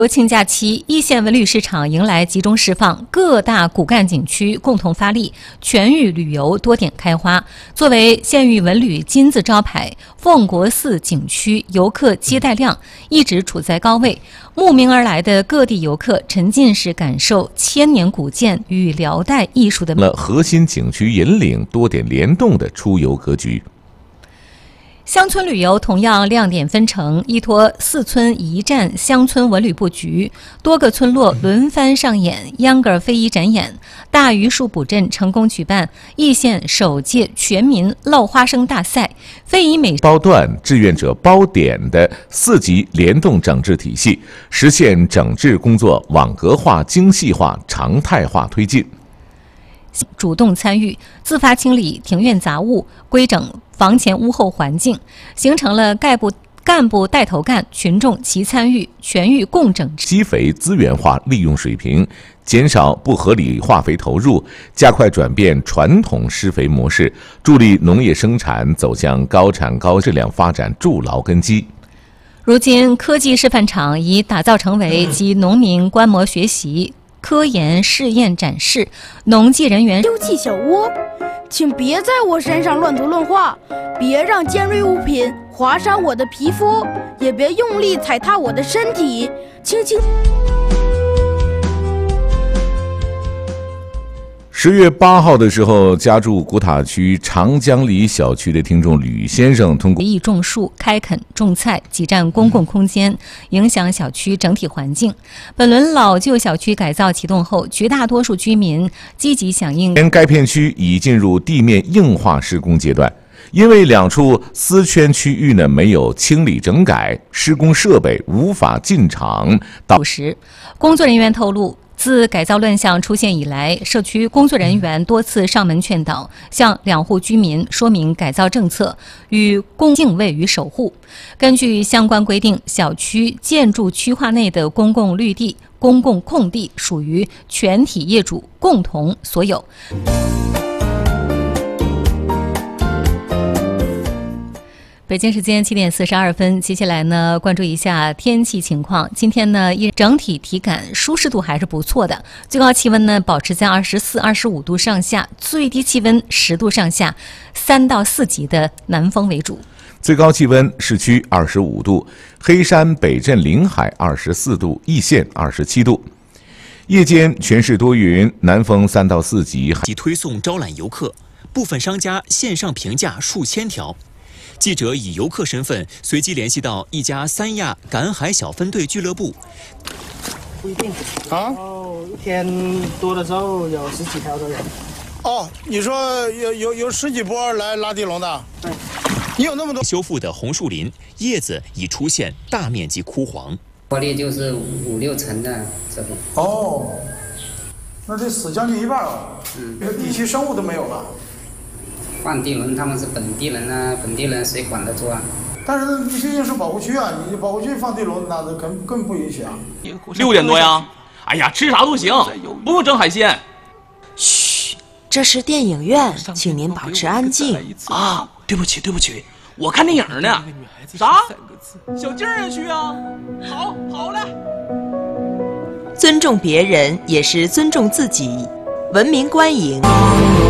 国庆假期，一线文旅市场迎来集中释放，各大骨干景区共同发力，全域旅游多点开花。作为县域文旅金字招牌，奉国寺景区游客接待量一直处在高位，慕名而来的各地游客沉浸式感受千年古建与辽代艺术的核心景区引领多点联动的出游格局。 乡村旅游同样亮点纷呈，依托4村1站乡村文旅布局，多个村落轮番上演秧歌非遗展演，大榆树堡镇成功举办易县首届全民烙花生大赛，非遗美包段志愿者包点的4级联动整治体系，实现整治工作网格化、精细化、常态化推进。 主动参与，自发清理庭院杂物，规整房前屋后环境，形成了干部带头干、群众齐参与、全域共整治。 基肥资源化利用水平，减少不合理化肥投入，加快转变传统施肥模式，助力农业生产走向高产高质量发展筑牢根基。 如今，科技示范场已打造成为集农民观摩学习、科研试验展示、农技人员丢弃小窝，请别在我身上乱涂乱画，别让尖锐物品划伤我的皮肤，也别用力踩踏我的身体，轻轻。 10月8号的时候，家住古塔区长江里小区的听众吕先生通过种树、开垦、种菜，挤占公共空间，影响小区整体环境。本轮老旧小区改造启动后，绝大多数居民积极响应。 该片区已进入地面硬化施工阶段，因为2处私圈区域没有清理整改，施工设备无法进场。 工作人员透露，自改造乱象出现以来，社区工作人员多次上门劝导，向2户居民说明改造政策与公敬畏与守护。根据相关规定，小区建筑区划内的公共绿地、公共空地属于全体业主共同所有。北京时间7点42分，接下来呢，关注一下天气情况。今天呢，整体体感舒适度还是不错的，最高气温呢保持在24、25度上下，最低气温10度上下，3到4级的南风为主。 最高气温市区25度，黑山北镇临海24度，易县27度。夜间全市多云，南风3到4级。 即推送招揽游客，部分商家线上评价数千条。记者以游客身份随机联系到一家三亚赶海小分队俱乐部。 不一定啊，一天多的时候有10几条都有。 哦，你说有10几波来拉地笼的？ 对， 你有那么多？ 修复的红树林叶子已出现大面积枯黄， 玻璃就是5、6层的这种。 哦，那得死将近一半了。底栖生物都没有了。 换地轮他们是本地人啊，本地人谁管得住啊？ 但是你毕竟是保护区啊，你保护区放地笼那更不允许啊。 6点多呀，哎呀，吃啥都行，不用整海鲜。 嘘，这是电影院，请您保持安静。 啊，对不起，我看电影呢。啥？小静也去啊？好嘞。 尊重别人也是尊重自己，文明观影。